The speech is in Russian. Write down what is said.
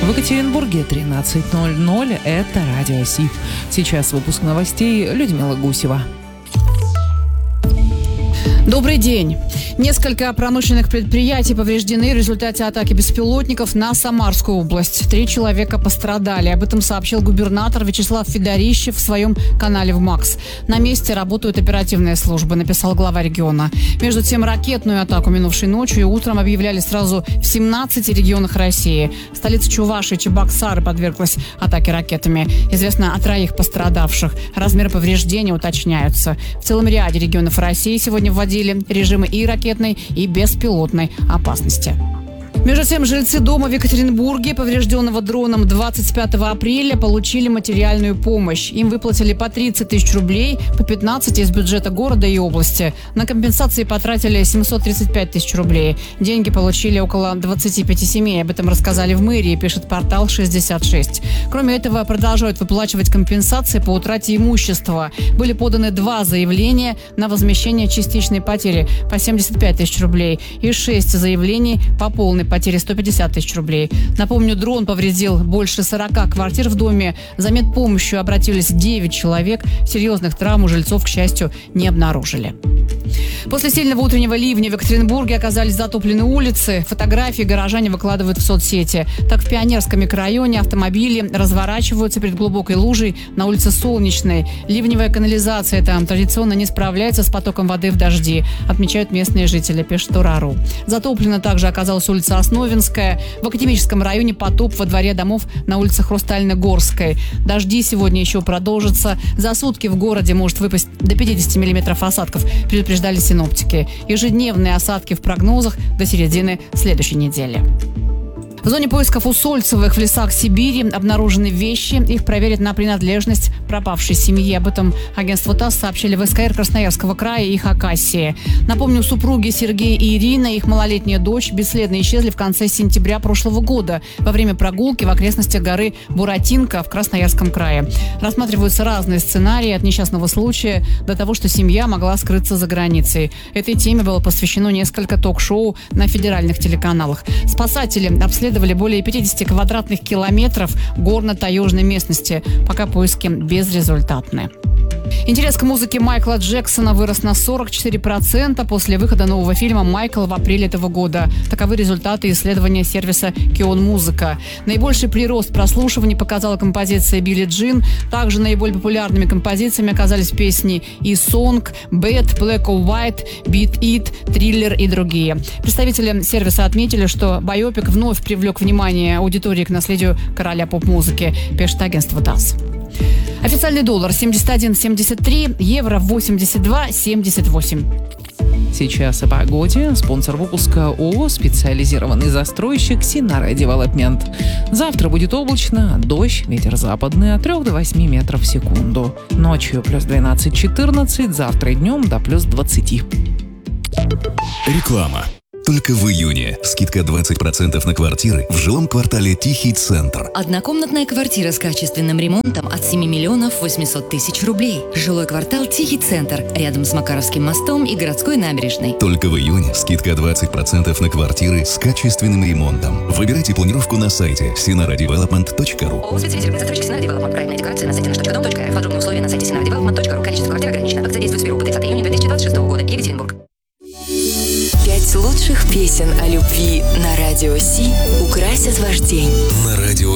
В Екатеринбурге 13:00. Это Радио СИФ. Сейчас выпуск новостей. Людмила Гусева. Добрый день. Несколько промышленных предприятий повреждены в результате атаки беспилотников на Самарскую область. 3 человека пострадали. Об этом сообщил губернатор Вячеслав Федорищев в своем канале в МАКС. На месте работают оперативные службы, написал глава региона. Между тем, ракетную атаку минувшей ночью и утром объявляли сразу в 17 регионах России. Столица Чувашии, Чебоксары, подверглась атаке ракетами. Известно о 3 пострадавших. Размеры повреждений уточняются. В целом ряде регионов России сегодня вводили режимы и ракетной, и беспилотной опасности. Между тем, жильцы дома в Екатеринбурге, поврежденного дроном 25 апреля, получили материальную помощь. Им выплатили по 30 тысяч рублей, по 15 из бюджета города и области. На компенсации потратили 735 тысяч рублей. Деньги получили около 25 семей. Об этом рассказали в мэрии, пишет портал 66. Кроме этого, продолжают выплачивать компенсации по утрате имущества. Были поданы 2 заявления на возмещение частичной потери по 75 тысяч рублей и 6 заявлений по полной потери 150 тысяч рублей. Напомню, дрон повредил больше 40 квартир в доме. За медпомощью обратились 9 человек. Серьезных травм у жильцов, к счастью, не обнаружили. После сильного утреннего ливня в Екатеринбурге оказались затоплены улицы. Фотографии горожане выкладывают в соцсети. Так, в Пионерском микрорайоне автомобили разворачиваются перед глубокой лужей на улице Солнечной. Ливневая канализация там традиционно не справляется с потоком воды в дожди, отмечают местные жители, пишет Тура.ру. Затоплена также оказалась улица Основинская. В Академическом районе потоп во дворе домов на улице Хрустально-Горской. Дожди сегодня еще продолжатся. За сутки в городе может выпасть до 50 миллиметров осадков, предупреждали синоптики. Ежедневные осадки в прогнозах до середины следующей недели. В зоне поисков Усольцевых в лесах Сибири обнаружены вещи. Их проверят на принадлежность пропавшей семьи. Об этом агентству ТАСС сообщили в СКР Красноярского края и Хакасии. Напомню, супруги Сергей и Ирина и их малолетняя дочь бесследно исчезли в конце сентября прошлого года во время прогулки в окрестностях горы Буратинка в Красноярском крае. Рассматриваются разные сценарии от несчастного случая до того, что семья могла скрыться за границей. Этой теме было посвящено несколько ток-шоу на федеральных телеканалах. Спасатели обследовали более 50 квадратных километров горно-таежной местности. Пока поиски безрезультатны. Интерес к музыке Майкла Джексона вырос на 44% после выхода нового фильма «Майкл» в апреле этого года. Таковы результаты исследования сервиса Кион Музыка. Наибольший прирост прослушиваний показала композиция «Билли Джин». Также наиболее популярными композициями оказались песни «И Song», «Bad», «Black or White», «Beat It», «Thriller» и другие. Представители сервиса отметили, что байопик вновь привлек внимание аудитории к наследию короля поп-музыки, пишет агентство ТАСС. Официальный доллар 71,73, евро 82,78. Сейчас о погоде. Спонсор выпуска ООО «Специализированный застройщик Синара Девелопмент». Завтра будет облачно, дождь, ветер западный от 3 до 8 метров в секунду. Ночью плюс 12-14, завтра днем до плюс 20. Реклама. Только в июне скидка 20% на квартиры в жилом квартале Тихий Центр. Однокомнатная квартира с качественным ремонтом от 7 миллионов 800 тысяч рублей. Жилой квартал Тихий Центр, рядом с Макаровским мостом и городской набережной. Только в июне скидка 20% на квартиры с качественным ремонтом. Выбирайте планировку на сайте sinaradevelopment.ru. ООО «Специализированный застройщик Синара Девелопмент». Проектная декорация на сайте nаш.дом.рф. Подробные условия на сайте sinaradevelopment.ru. Количество квартир ограничено. Акция действует с 1 по 30 июня 2026 года. Екатеринбург. 5 лучших песен о любви на Радио Си украсят ваш день. На Радио